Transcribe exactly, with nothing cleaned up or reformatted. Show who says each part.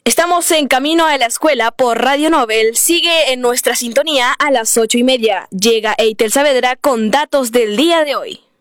Speaker 1: Estamos en camino a la escuela por Radio Nobel. Sigue en nuestra sintonía a las ocho y media. Llega Eitel Saavedra con datos del día de hoy.